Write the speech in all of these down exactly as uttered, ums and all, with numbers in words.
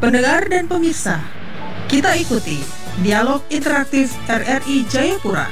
Pendengar dan pemirsa, kita ikuti dialog interaktif R R I Jayapura.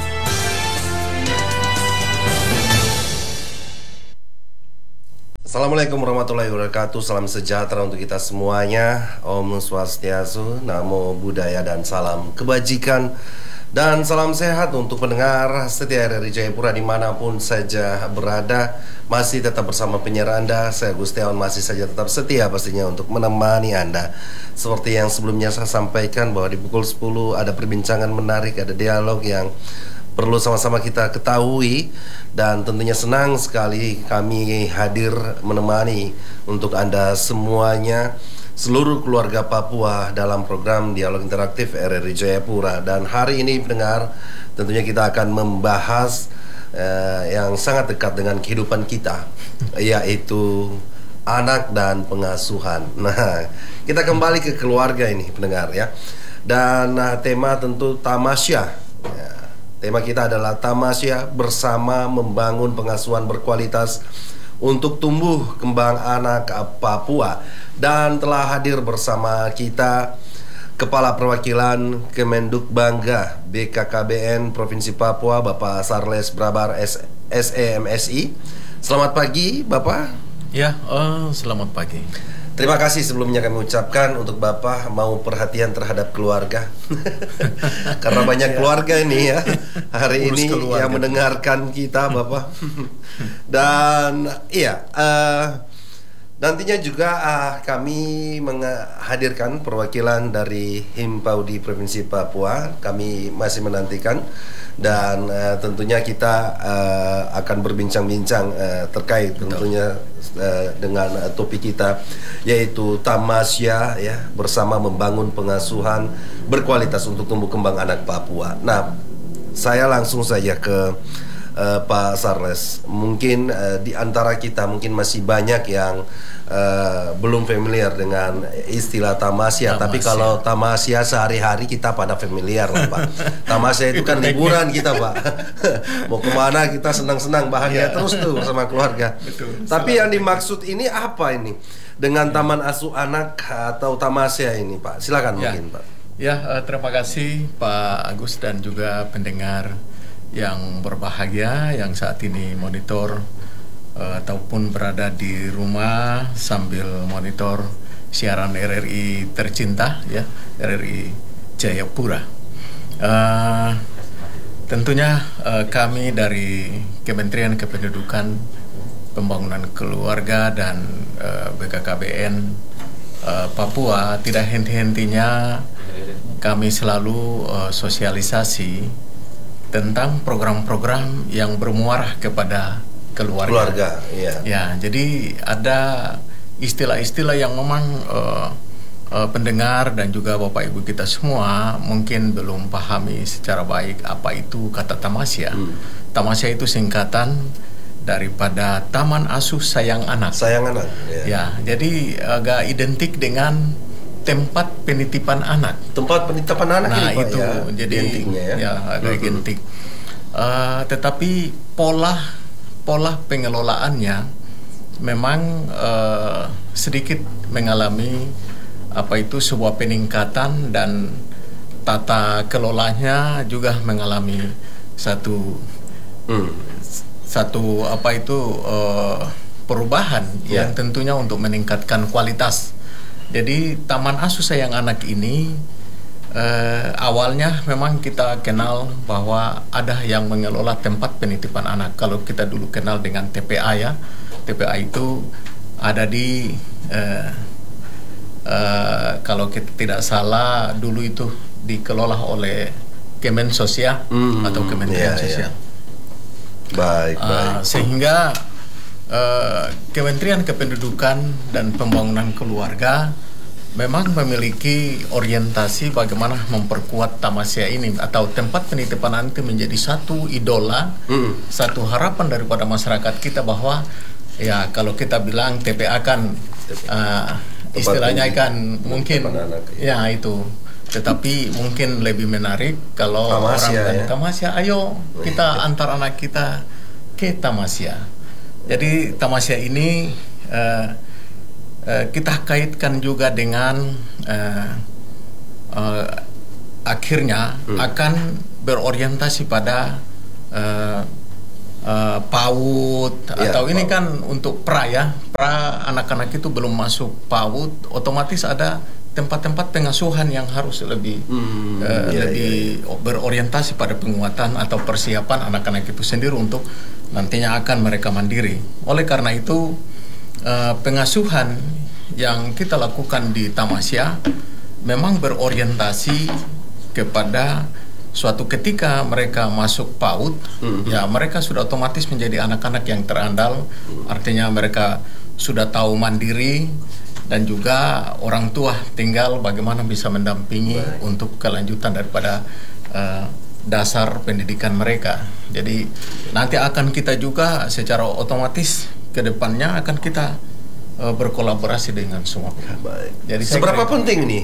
Assalamualaikum warahmatullahi wabarakatuh. Salam sejahtera untuk kita semuanya. Om Swastiastu, Namo Buddhaya, dan salam kebajikan dan salam sehat untuk pendengar setia R R I Jayapura dimanapun saja berada. Masih tetap bersama penyiar Anda, saya Gustiawan, masih saja tetap setia pastinya untuk menemani Anda. Seperti yang sebelumnya saya sampaikan bahwa di pukul sepuluh ada perbincangan menarik, ada dialog yang perlu sama-sama kita ketahui. Dan tentunya senang sekali kami hadir menemani untuk Anda semuanya, seluruh keluarga Papua, dalam program Dialog Interaktif R R I Jayapura. Dan hari ini pendengar, tentunya kita akan membahas eh, yang sangat dekat dengan kehidupan kita, yaitu anak dan pengasuhan. Nah, kita kembali ke keluarga ini pendengar ya. Dan uh, tema tentu tamasya ya. Tema kita adalah tamasya bersama membangun pengasuhan berkualitas untuk tumbuh kembang anak Papua. Dan telah hadir bersama kita Kepala Perwakilan Kemenduk Bangga B K K B N Provinsi Papua, Bapak Sarles Brabar S E M S I. Selamat pagi Bapak. Ya, oh, selamat pagi. Terima kasih sebelumnya kami ucapkan untuk Bapak mau perhatian terhadap keluarga. Karena banyak keluarga ini ya hari Urus ini keluarga. yang mendengarkan kita Bapak. Dan iya uh, nantinya juga uh, kami menghadirkan perwakilan dari Himpaudi Provinsi Papua. Kami masih menantikan. Dan uh, tentunya kita uh, akan berbincang-bincang uh, terkait tentunya uh, dengan uh, topik kita, yaitu tamasya ya, bersama membangun pengasuhan berkualitas untuk tumbuh kembang anak Papua. Nah, saya langsung saja ke uh, Pak Sarles. Mungkin uh, di antara kita mungkin masih banyak yang uh, belum familiar dengan istilah tamasya, tamasya. Tapi kalau tamasya sehari-hari kita pada familiar lah Pak. Tamasya itu kan liburan kita Pak. Mau kemana kita senang-senang bahagia Ya. terus tuh bersama keluarga. Betul. Tapi yang dimaksud ini apa ini dengan taman asuh anak atau tamasya ini Pak? Silakan Ya. mungkin Pak. Ya, uh, terima kasih Pak Agus dan juga pendengar yang berbahagia yang saat ini monitor uh, ataupun berada di rumah sambil monitor siaran R R I tercinta ya, R R I Jayapura. Uh, tentunya uh, kami dari Kementerian Kependudukan, Pembangunan Keluarga dan uh, B K K B N uh, Papua tidak henti-hentinya kami selalu uh, sosialisasi tentang program-program yang bermuarah kepada keluarga. Keluarga, iya. Ya, jadi ada istilah-istilah yang memang uh, uh, pendengar dan juga Bapak Ibu kita semua mungkin belum pahami secara baik apa itu kata tamasya. Hmm. Tamasya itu singkatan daripada Taman Asuh Sayang Anak. Sayang anak. Ya. Ya, jadi agak identik dengan tempat penitipan anak. Tempat penitipan anak Nah ini Pak itu ya. jadi Identiknya ya. ya agak Mm-hmm. identik. Uh, tetapi pola pola pengelolaannya memang uh, sedikit mengalami apa itu sebuah peningkatan, dan tata kelolanya juga mengalami satu Hmm. satu apa itu uh, perubahan Ya. yang tentunya untuk meningkatkan kualitas. Jadi Taman Asuh Sayang Anak ini eh, awalnya memang kita kenal bahwa ada yang mengelola tempat penitipan anak. Kalau kita dulu kenal dengan T P A ya, T P A itu ada di eh, eh, kalau kita tidak salah dulu itu dikelola oleh Kemensos ya, Hmm, atau Kementerian ya, Sosial. ya. Baik, Uh, baik. sehingga uh, Kementerian Kependudukan dan Pembangunan Keluarga memang memiliki orientasi bagaimana memperkuat tamasya ini atau tempat penitipan anak itu menjadi satu idola, Hmm. satu harapan daripada masyarakat kita, bahwa ya kalau kita bilang T P A kan uh, istilahnya kan mungkin anak, ya itu, tetapi mungkin lebih menarik kalau Tamasya, orang ya. tamasya, ayo kita antar anak kita ke tamasya. Jadi tamasya ini uh, uh, kita kaitkan juga dengan uh, uh, akhirnya hmm. akan berorientasi pada uh, uh, PAUD ya, atau ini PAUD. Kan untuk pra ya, pra anak-anak itu belum masuk PAUD, otomatis ada tempat-tempat pengasuhan yang harus lebih hmm, uh, iya, lebih iya. berorientasi pada penguatan atau persiapan anak-anak itu sendiri untuk nantinya akan mereka mandiri. Oleh karena itu uh, pengasuhan yang kita lakukan di Tamasya memang berorientasi kepada suatu ketika mereka masuk PAUD, hmm. ya mereka sudah otomatis menjadi anak-anak yang terandal, hmm. artinya mereka sudah tahu mandiri. Dan juga orang tua tinggal bagaimana bisa mendampingi Baik. untuk kelanjutan daripada uh, dasar pendidikan mereka. Jadi nanti akan kita juga secara otomatis ke depannya akan kita uh, berkolaborasi dengan semua pihak. Baik. Jadi seberapa penting nih,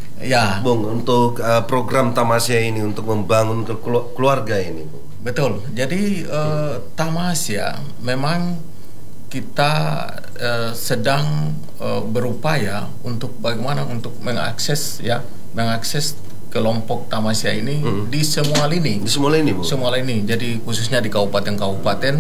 ya, Bung, untuk uh, program Tamasya ini untuk membangun ke keluarga ini, Bung? Betul. Jadi uh, Tamasya memang kita uh, sedang uh, berupaya untuk bagaimana untuk mengakses ya mengakses kelompok Tamasya ini hmm. di semua lini. Di semua lini, Bu. Semua lini. Jadi khususnya di kabupaten-kabupaten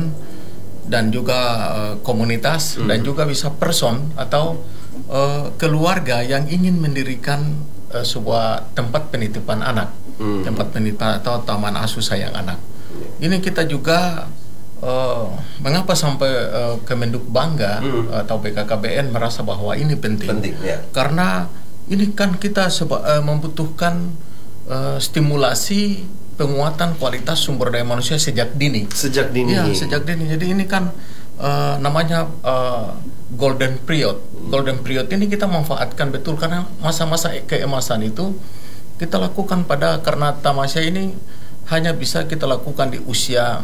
dan juga uh, komunitas hmm. dan juga bisa person atau uh, keluarga yang ingin mendirikan uh, sebuah tempat penitipan anak, hmm. tempat penitipan atau taman asuh sayang anak. Ini kita juga Uh, mengapa sampai uh, Kemenduk bangga hmm. atau B K K B N merasa bahwa ini penting? Penting ya. Karena ini kan kita seba, uh, membutuhkan uh, stimulasi penguatan kualitas sumber daya manusia sejak dini. Sejak dini. Ya, sejak dini. Jadi ini kan uh, namanya uh, golden period. Golden period ini kita manfaatkan betul karena masa-masa keemasan itu kita lakukan pada karena Tamasya ini hanya bisa kita lakukan di usia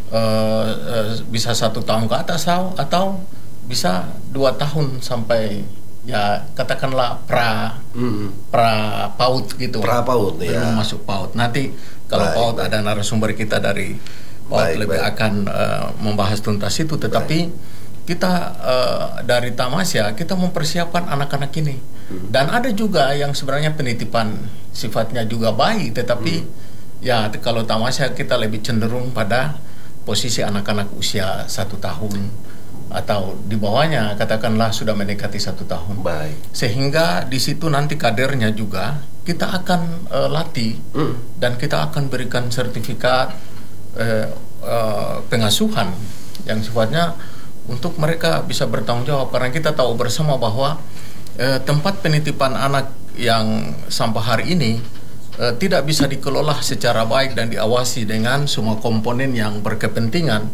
Uh, uh, bisa satu tahun ke atas atau bisa dua tahun sampai ya katakanlah pra mm. pra PAUD gitu. Pra PAUD ya. Belum masuk PAUD. Nanti kalau baik, PAUD baik. ada narasumber kita dari PAUD baik, lebih baik. akan uh, membahas tuntas itu. Tetapi baik. kita uh, dari Tamasya kita mempersiapkan anak-anak ini. Mm. Dan ada juga yang sebenarnya penitipan sifatnya juga baik, tetapi mm. ya kalau Tamasya kita lebih cenderung pada posisi anak-anak usia satu tahun atau di bawahnya katakanlah sudah mendekati satu tahun. Baik. Sehingga di situ nanti kadernya juga kita akan uh, latih mm. dan kita akan berikan sertifikat uh, uh, pengasuhan yang sifatnya untuk mereka bisa bertanggung jawab karena kita tahu bersama bahwa uh, tempat penitipan anak yang sampai hari ini Uh, tidak bisa dikelola secara baik dan diawasi dengan semua komponen yang berkepentingan,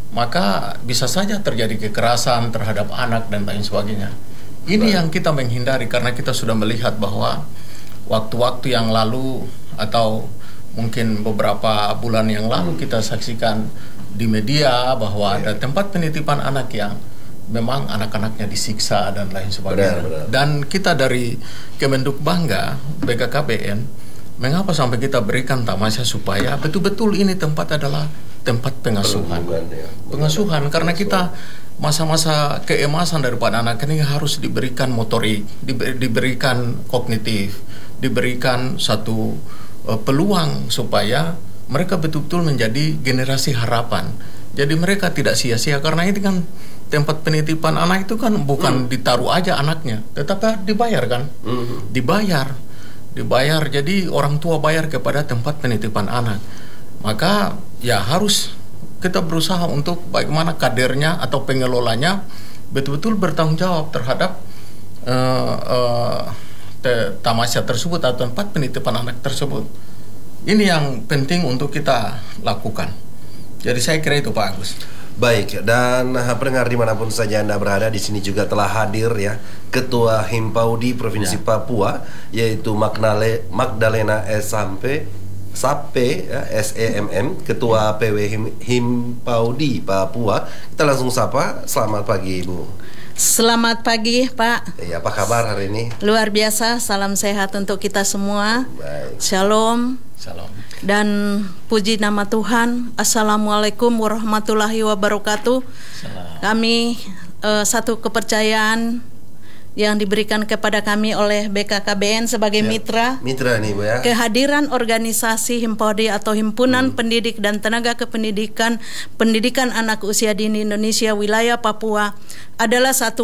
maka bisa saja terjadi kekerasan terhadap anak dan lain sebagainya. Ini baik. yang kita menghindari karena kita sudah melihat bahwa waktu-waktu yang lalu atau mungkin beberapa bulan yang lalu kita saksikan di media bahwa ya. ada tempat penitipan anak yang memang anak-anaknya disiksa dan lain sebagainya. Benar, benar. Dan kita dari Kemenduk bangga B K K B N mengapa sampai kita berikan Tamasya supaya betul-betul ini tempat adalah tempat pengasuhan. Ya. Pengasuhan karena kita masa-masa keemasan daripada anak ini harus diberikan motorik, diber, diberikan kognitif, diberikan satu uh, peluang supaya mereka betul-betul menjadi generasi harapan. Jadi mereka tidak sia-sia karena ini kan tempat penitipan anak itu kan bukan hmm. ditaruh aja anaknya, tetapi dibayar kan, hmm. dibayar. dibayar jadi orang tua bayar kepada tempat penitipan anak, maka ya harus kita berusaha untuk bagaimana kadernya atau pengelolanya betul-betul bertanggung jawab terhadap uh, uh, te- Tamasya tersebut atau tempat penitipan anak tersebut. Ini yang penting untuk kita lakukan. Jadi saya kira itu Pak Agus. Baik, dan pendengar dimanapun saja Anda berada, di sini juga telah hadir ya Ketua Himpaudi Provinsi ya. Papua, yaitu Magdale, Magdalena S. Sampe, Sape ya, S E M M, Ketua P W Him, Himpaudi Papua. Kita langsung sapa. Selamat pagi Ibu. Selamat pagi Pak. Ya, apa kabar hari ini? Luar biasa, salam sehat untuk kita semua. Baik. Shalom. Shalom. Dan puji nama Tuhan. Assalamualaikum warahmatullahi wabarakatuh. Salam. Kami uh, satu kepercayaan yang diberikan kepada kami oleh B K K B N sebagai Siap. mitra. Mitra nih Bu ya. Kehadiran organisasi Himpodi atau Himpunan hmm. Pendidik dan Tenaga Kependidikan Pendidikan Anak Usia Dini Indonesia Wilayah Papua adalah satu